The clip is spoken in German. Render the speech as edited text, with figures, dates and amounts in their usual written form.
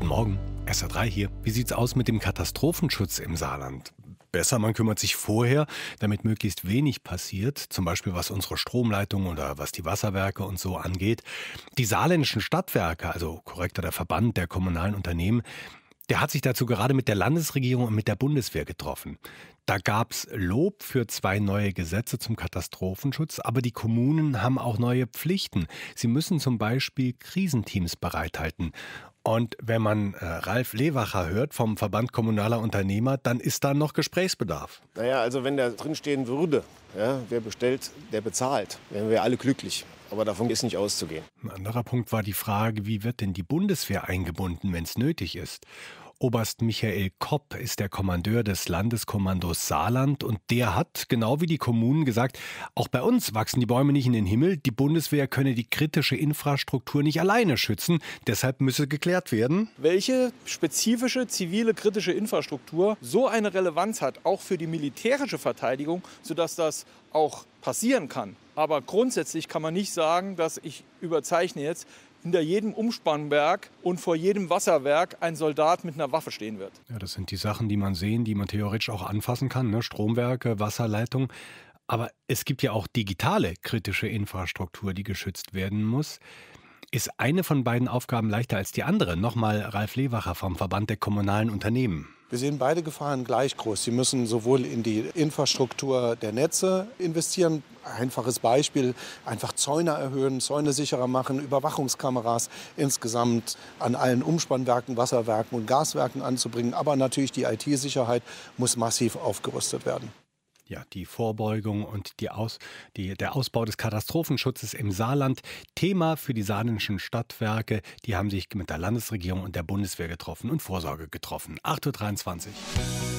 Guten Morgen, SR3 hier. Wie sieht's aus mit dem Katastrophenschutz im Saarland? Besser, man kümmert sich vorher, damit möglichst wenig passiert, zum Beispiel was unsere Stromleitungen oder was die Wasserwerke und so angeht. Die saarländischen Stadtwerke, also korrekter der Verband der kommunalen Unternehmen, der hat sich dazu gerade mit der Landesregierung und mit der Bundeswehr getroffen. Da gab's Lob für 2 neue Gesetze zum Katastrophenschutz, aber die Kommunen haben auch neue Pflichten. Sie müssen zum Beispiel Krisenteams bereithalten. Und wenn man Ralf Lewacher hört vom Verband kommunaler Unternehmer, dann ist da noch Gesprächsbedarf. Naja, also wenn da drin stehen würde, ja, wer bestellt, der bezahlt, wären wir alle glücklich. Aber davon ist nicht auszugehen. Ein anderer Punkt war die Frage, wie wird denn die Bundeswehr eingebunden, wenn es nötig ist? Oberst Michael Kopp ist der Kommandeur des Landeskommandos Saarland und der hat, genau wie die Kommunen, gesagt, auch bei uns wachsen die Bäume nicht in den Himmel, die Bundeswehr könne die kritische Infrastruktur nicht alleine schützen, deshalb müsse geklärt werden, welche spezifische zivile kritische Infrastruktur so eine Relevanz hat, auch für die militärische Verteidigung, sodass das auch passieren kann. Aber grundsätzlich kann man nicht sagen, dass ich überzeichne jetzt, hinter jedem Umspannwerk und vor jedem Wasserwerk ein Soldat mit einer Waffe stehen wird. Ja, das sind die Sachen, die man sehen, die man theoretisch auch anfassen kann, ne? Stromwerke, Wasserleitungen. Aber es gibt ja auch digitale kritische Infrastruktur, die geschützt werden muss. Ist eine von beiden Aufgaben leichter als die andere? Nochmal Ralf Lewacher vom Verband der kommunalen Unternehmen. Wir sehen beide Gefahren gleich groß. Sie müssen sowohl in die Infrastruktur der Netze investieren. Einfaches Beispiel, einfach Zäune erhöhen, Zäune sicherer machen, Überwachungskameras insgesamt an allen Umspannwerken, Wasserwerken und Gaswerken anzubringen. Aber natürlich die IT-Sicherheit muss massiv aufgerüstet werden. Ja, die Vorbeugung und der Ausbau des Katastrophenschutzes im Saarland. Thema für die saarländischen Stadtwerke. Die haben sich mit der Landesregierung und der Bundeswehr getroffen und Vorsorge getroffen. 8:23 Uhr.